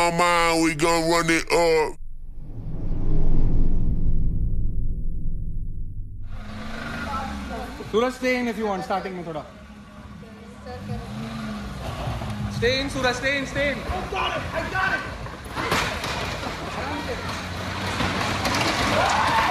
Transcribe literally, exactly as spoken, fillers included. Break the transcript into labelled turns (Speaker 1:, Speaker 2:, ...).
Speaker 1: my mind, we gon' run it up.
Speaker 2: Suraj, stay in if you want, starting mein thoda. Stay in, Suraj, stay in, stay in.
Speaker 3: I got it, I got it!